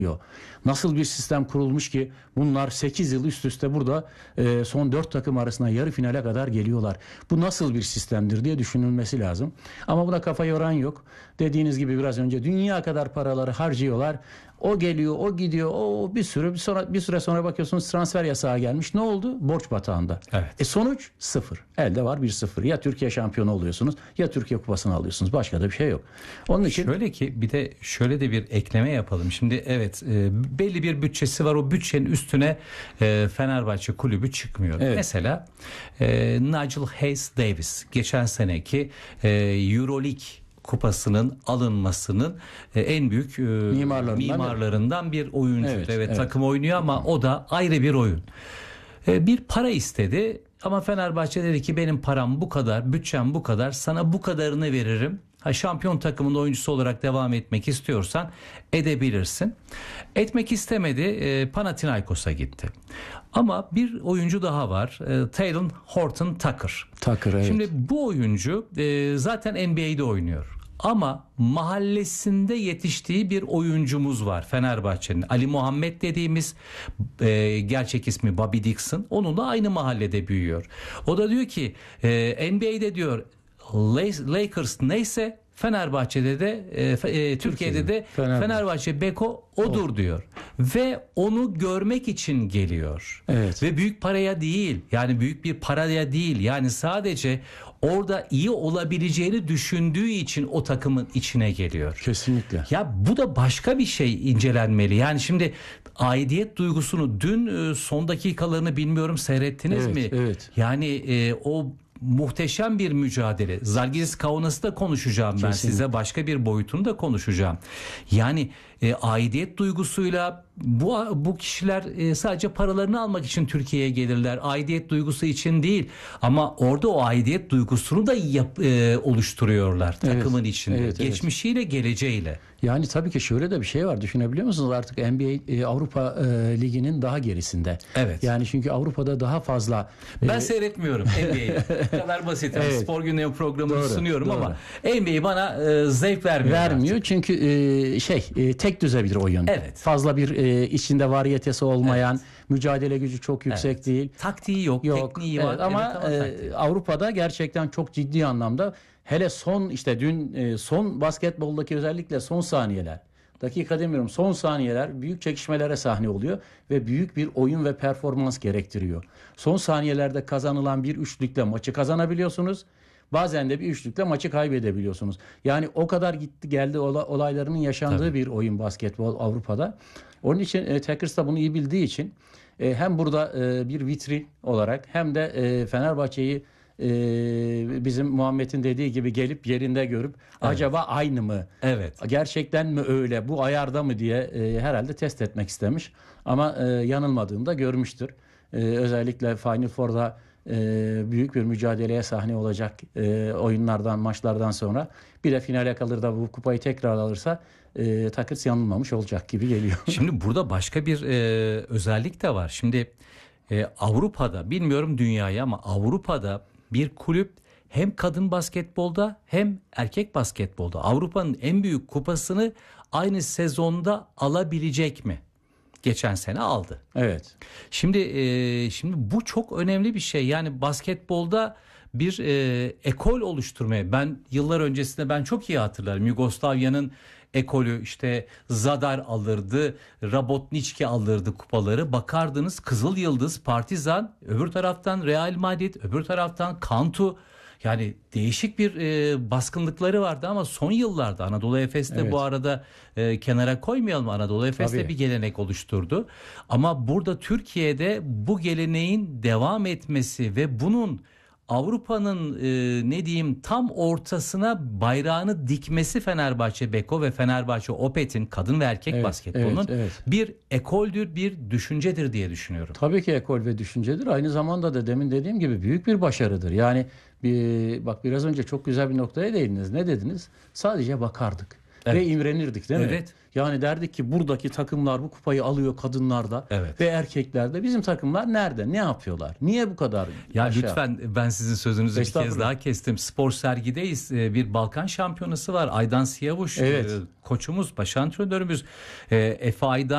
Nasıl bir sistem kurulmuş ki bunlar 8 yıl üst üste burada son 4 takım arasında yarı finale kadar geliyorlar. Bu nasıl bir sistemdir diye düşünülmesi lazım. Ama buna kafa yoran yok. Dediğiniz gibi biraz önce dünya kadar paraları harcıyorlar. O geliyor, o gidiyor, o bir süre sonra bakıyorsunuz transfer yasağı gelmiş. Ne oldu? Borç batağında. Evet. Sonuç 0. Elde var 1-0. Ya Türkiye şampiyonu oluyorsunuz ya Türkiye kupasını alıyorsunuz. Başka da bir şey yok. Onun için şöyle ki bir de şöyle de bir ekleme yapalım. Şimdi evet belli bir bütçesi var. O bütçenin üstüne Fenerbahçe kulübü çıkmıyor. Evet. Mesela Nigel Hayes Davis geçen seneki Euroleague kupasının alınmasının en büyük mimarlarından bir oyuncu. Evet, takım oynuyor ama o da ayrı bir oyun. Bir para istedi ama Fenerbahçe dedi ki benim param bu kadar, bütçem bu kadar, sana bu kadarını veririm. Şampiyon takımında oyuncusu olarak devam etmek istiyorsan edebilirsin. Etmek istemedi, Panathinaikos'a gitti. Ama bir oyuncu daha var, Talen Horton-Tucker. Evet. Şimdi bu oyuncu zaten NBA'de oynuyor. Ama mahallesinde yetiştiği bir oyuncumuz var Fenerbahçe'nin. Ali Muhammed dediğimiz, gerçek ismi Bobby Dixon. Onunla aynı mahallede büyüyor. O da diyor ki NBA'de diyor Lakers neyse Fenerbahçe'de de Türkiye'de de Fenerbahçe Beko odur diyor. Ve onu görmek için geliyor. Evet. Ve büyük paraya değil, yani büyük bir paraya değil, yani sadece orada iyi olabileceğini düşündüğü için o takımın içine geliyor. Kesinlikle. Ya bu da başka bir şey, incelenmeli. Yani şimdi aidiyet duygusunu dün son dakikalarını bilmiyorum seyrettiniz mi? Evet. Yani o muhteşem bir mücadele. Zalgiris Kaunas'ı da konuşacağım ben size. Başka bir boyutunu da konuşacağım. Yani aidiyet duygusuyla bu kişiler sadece paralarını almak için Türkiye'ye gelirler. Aidiyet duygusu için değil. Ama orada o aidiyet duygusunu da oluşturuyorlar takımın içinde. Geçmişiyle, geleceğiyle. Yani tabii ki şöyle de bir şey var. Düşünebiliyor musunuz? Artık NBA Avrupa Ligi'nin daha gerisinde. Evet. Yani çünkü Avrupa'da daha fazla ben seyretmiyorum NBA'yi. Bu kadar basit. Evet. Spor Günleri programını sunuyorum ama NBA bana zevk vermiyor. Çünkü tek düze bir oyun. Evet. Fazla bir içinde varyetesi olmayan, mücadele gücü çok yüksek değil. Taktiği yok, tekniği var. Ama Avrupa'da gerçekten çok ciddi anlamda, hele son basketboldaki özellikle son saniyeler, dakika demiyorum, son saniyeler büyük çekişmelere sahne oluyor ve büyük bir oyun ve performans gerektiriyor. Son saniyelerde kazanılan bir üçlükle maçı kazanabiliyorsunuz. Bazen de bir üçlükle maçı kaybedebiliyorsunuz. Yani o kadar gitti geldi olaylarının yaşandığı bir oyun basketbol Avrupa'da. Onun için Takers da bunu iyi bildiği için hem burada bir vitrin olarak hem de Fenerbahçe'yi bizim Muhammed'in dediği gibi gelip yerinde görüp acaba aynı mı? Evet. Gerçekten mi öyle? Bu ayarda mı diye herhalde test etmek istemiş. Ama yanılmadığını da görmüştür. Özellikle Final Four'da büyük bir mücadeleye sahne olacak maçlardan sonra bir de finale kalır da bu kupayı tekrar alırsa Takers yanılmamış olacak gibi geliyor. Şimdi burada başka bir özellik de var. Şimdi Avrupa'da, bilmiyorum dünyayı ama Avrupa'da bir kulüp hem kadın basketbolda hem erkek basketbolda Avrupa'nın en büyük kupasını aynı sezonda alabilecek mi? Geçen sene aldı. Evet. Şimdi bu çok önemli bir şey. Yani basketbolda bir ekol oluşturmaya, ben yıllar öncesinde ben çok iyi hatırlarım. Yugoslavya'nın ekolü, işte Zadar alırdı, Rabotnički alırdı kupaları. Bakardınız Kızıl Yıldız, Partizan, öbür taraftan Real Madrid, öbür taraftan Cantu. Yani değişik bir baskınlıkları vardı ama son yıllarda Anadolu Efes'te bu arada kenara koymayalım, Anadolu Efes'te bir gelenek oluşturdu. Ama burada Türkiye'de bu geleneğin devam etmesi ve bunun Avrupa'nın tam ortasına bayrağını dikmesi Fenerbahçe Beko ve Fenerbahçe Opet'in kadın ve erkek basketbolunun bir ekoldür, bir düşüncedir diye düşünüyorum. Tabii ki ekol ve düşüncedir. Aynı zamanda da demin dediğim gibi büyük bir başarıdır. Yani bak biraz önce çok güzel bir noktaya değindiniz. Ne dediniz? Sadece bakardık. ve Evet. imrenirdik değil mi? Evet. Yani derdik ki buradaki takımlar bu kupayı alıyor, kadınlarda Evet. ve erkeklerde. Bizim takımlar nerede? Ne yapıyorlar? Niye bu kadar Ya aşağı? lütfen, ben sizin sözünüzü bir kez Estağfurullah. daha kestim. Spor Sergi'deyiz. Bir Balkan Şampiyonası var. Aydan Siyavuş Evet. koçumuz, baş antrenörümüz. Efe Aydan